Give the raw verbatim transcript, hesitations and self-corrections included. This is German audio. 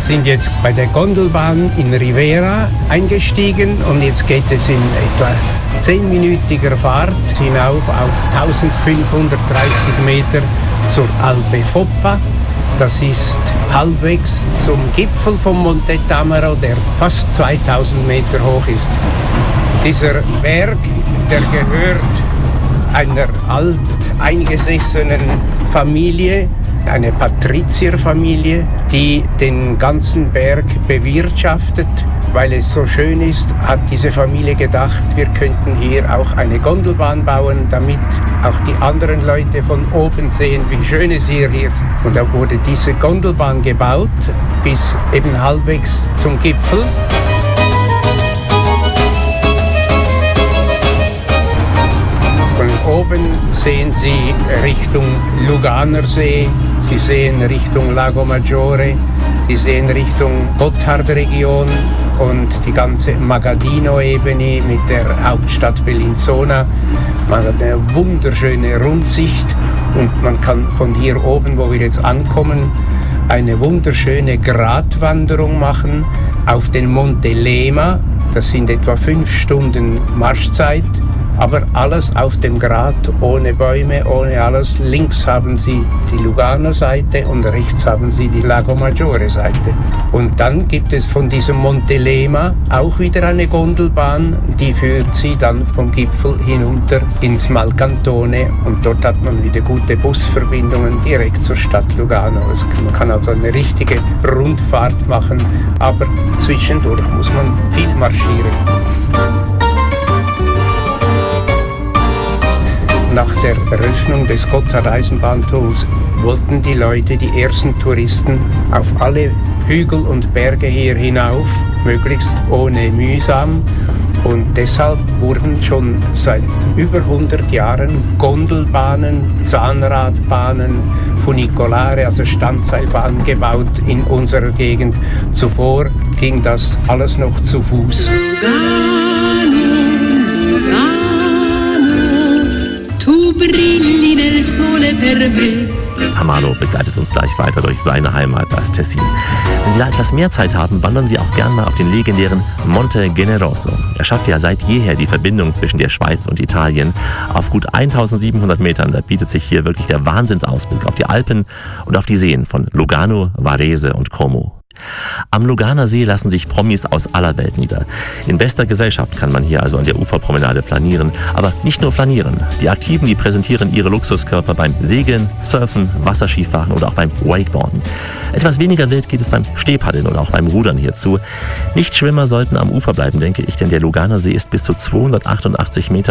sind jetzt bei der Gondelbahn in Rivera eingestiegen und jetzt geht es in etwa zehnminütiger Fahrt hinauf auf eintausendfünfhundertdreißig Meter zur Alpe Foppa. Das ist halbwegs zum Gipfel vom Monte Tamaro, der fast zweitausend Meter hoch ist. Dieser Berg, der gehört einer alteingesessenen Familie, eine Patrizierfamilie, die den ganzen Berg bewirtschaftet. Weil es so schön ist, hat diese Familie gedacht, wir könnten hier auch eine Gondelbahn bauen, damit auch die anderen Leute von oben sehen, wie schön es hier ist. Und da wurde diese Gondelbahn gebaut, bis eben halbwegs zum Gipfel. Von oben sehen Sie Richtung Luganersee, Sie sehen Richtung Lago Maggiore, Sie sehen Richtung Gotthardregion und die ganze Magadino-Ebene mit der Hauptstadt Bellinzona. Man hat eine wunderschöne Rundsicht und man kann von hier oben, wo wir jetzt ankommen, eine wunderschöne Gratwanderung machen auf den Monte Lema. Das sind etwa fünf Stunden Marschzeit. Aber alles auf dem Grat, ohne Bäume, ohne alles. Links haben Sie die Lugano-Seite und rechts haben Sie die Lago Maggiore-Seite. Und dann gibt es von diesem Monte Lema auch wieder eine Gondelbahn, die führt Sie dann vom Gipfel hinunter ins Malcantone und dort hat man wieder gute Busverbindungen direkt zur Stadt Lugano. Man kann also eine richtige Rundfahrt machen, aber zwischendurch muss man viel marschieren. Nach der Eröffnung des Gotthard-Eisenbahntunnels wollten die Leute, die ersten Touristen, auf alle Hügel und Berge hier hinauf, möglichst ohne mühsam. Und deshalb wurden schon seit über hundert Jahren Gondelbahnen, Zahnradbahnen, Funicolare, also Standseilbahnen gebaut in unserer Gegend. Zuvor ging das alles noch zu Fuß. Tamaro begleitet uns gleich weiter durch seine Heimat, das Tessin. Wenn Sie da etwas mehr Zeit haben, wandern Sie auch gern mal auf den legendären Monte Generoso. Er schafft ja seit jeher die Verbindung zwischen der Schweiz und Italien. Auf gut eintausendsiebenhundert Metern, da bietet sich hier wirklich der Wahnsinnsausblick auf die Alpen und auf die Seen von Lugano, Varese und Como. Am Luganer See lassen sich Promis aus aller Welt nieder. In bester Gesellschaft kann man hier also an der Uferpromenade flanieren. Aber nicht nur flanieren. Die Aktiven, die präsentieren ihre Luxuskörper beim Segeln, Surfen, Wasserskifahren oder auch beim Wakeboarden. Etwas weniger wild geht es beim Stehpaddeln oder auch beim Rudern hierzu. Nichtschwimmer sollten am Ufer bleiben, denke ich, denn der Luganer See ist bis zu zweihundertachtundachtzig Meter